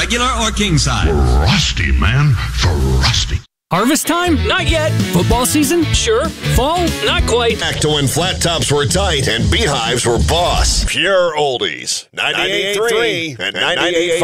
regular or king size. Frosty, man. Frosty. Harvest time? Not yet. Football season? Sure. Fall? Not quite. Back to when flat tops were tight and beehives were boss. Pure oldies. 98.3 and 98.5.